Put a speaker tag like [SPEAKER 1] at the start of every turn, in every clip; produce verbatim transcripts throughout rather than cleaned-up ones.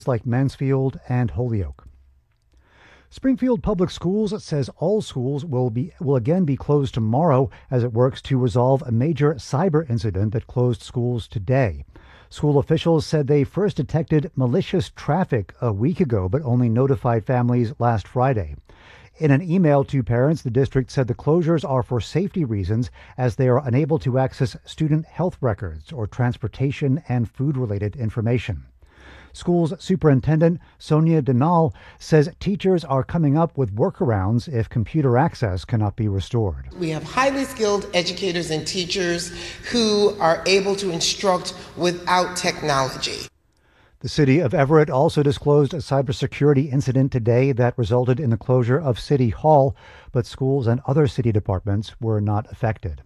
[SPEAKER 1] like Mansfield and Holyoke. Springfield Public Schools says all schools will be will again be closed tomorrow as it works to resolve a major cyber incident that closed schools today. School officials said they first detected malicious traffic a week ago, but only notified families last Friday. In an email to parents, the district said the closures are for safety reasons as they are unable to access student health records or transportation and food-related information. Schools Superintendent Sonia Denal says teachers are coming up with workarounds if computer access cannot be restored.
[SPEAKER 2] We have highly skilled educators and teachers who are able to instruct without technology.
[SPEAKER 1] The city of Everett also disclosed a cybersecurity incident today that resulted in the closure of City Hall, but schools and other city departments were not affected.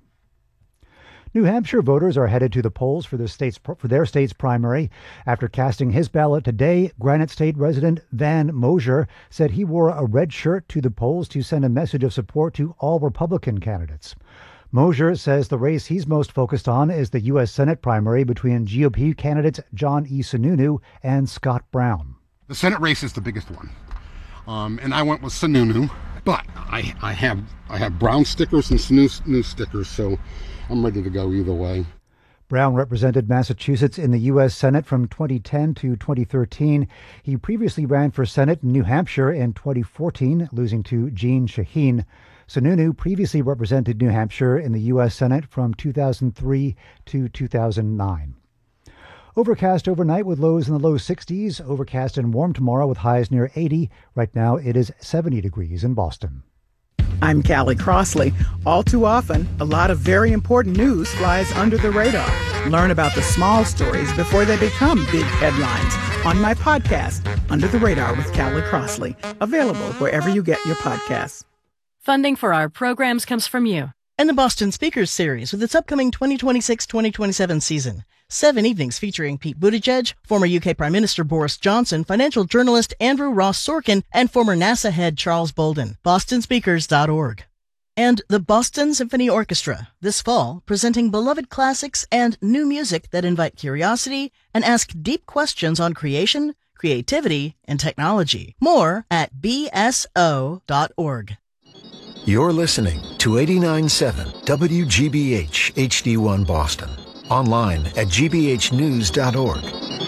[SPEAKER 1] New Hampshire voters are headed to the polls for their state's, for their state's primary. After casting his ballot today, Granite State resident Van Mosier said he wore a red shirt to the polls to send a message of support to all Republican candidates. Mosier says the race he's most focused on is the U S Senate primary between G O P candidates John E. Sununu and Scott Brown.
[SPEAKER 3] The Senate race is the biggest one, um, and I went with Sununu, but I, I have I have Brown stickers and Sununu stickers, so I'm ready to go either way.
[SPEAKER 1] Brown represented Massachusetts in the U S Senate from twenty ten to twenty thirteen. He previously ran for Senate in New Hampshire in twenty fourteen, losing to Jean Shaheen. Sununu previously represented New Hampshire in the U S Senate from two thousand three to two thousand nine. Overcast overnight with lows in the low sixties. Overcast and warm tomorrow with highs near eighty. Right now it is seventy degrees in Boston.
[SPEAKER 4] I'm Callie Crossley. All too often, a lot of very important news flies under the radar. Learn about the small stories before they become big headlines on my podcast, Under the Radar with Callie Crossley, available wherever you get your podcasts.
[SPEAKER 5] Funding for our programs comes from you.
[SPEAKER 6] And the Boston Speakers Series with its upcoming twenty twenty-six twenty twenty-seven season. Seven evenings featuring Pete Buttigieg, former U K Prime Minister Boris Johnson, financial journalist Andrew Ross Sorkin, and former NASA head Charles Bolden. boston speakers dot org. And the Boston Symphony Orchestra, this fall, presenting beloved classics and new music that invite curiosity and ask deep questions on creation, creativity, and technology. More at b s o dot org.
[SPEAKER 7] You're listening to eighty-nine point seven W G B H H D one Boston. Online at g b h news dot org.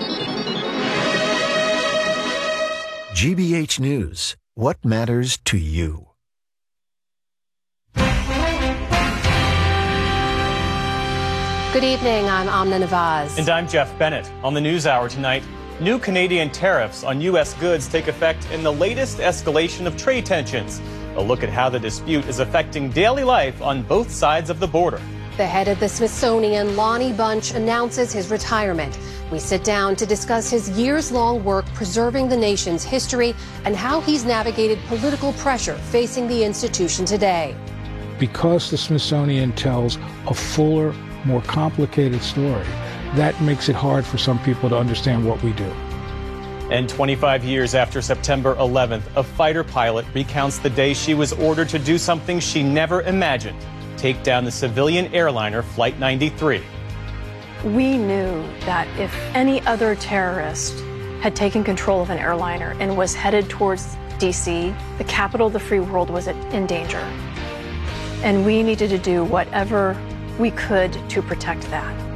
[SPEAKER 7] G B H News. What matters to you?
[SPEAKER 8] Good evening. I'm Amna Nawaz.
[SPEAKER 9] And I'm Jeff Bennett. On the NewsHour tonight, new Canadian tariffs on U S goods take effect in the latest escalation of trade tensions. A look at how the dispute is affecting daily life on both sides of the border.
[SPEAKER 8] The head of the Smithsonian, Lonnie Bunch, announces his retirement. We sit down to discuss his years-long work preserving the nation's history and how he's navigated political pressure facing the institution today.
[SPEAKER 10] Because the Smithsonian tells a fuller, more complicated story, that makes it hard for some people to understand what we do.
[SPEAKER 9] And twenty-five years after September eleventh, a fighter pilot recounts the day she was ordered to do something she never imagined, take down the civilian airliner Flight ninety-three.
[SPEAKER 11] We knew that if any other terrorist had taken control of an airliner and was headed towards D C, the capital of the free world was in danger. And we needed to do whatever we could to protect that.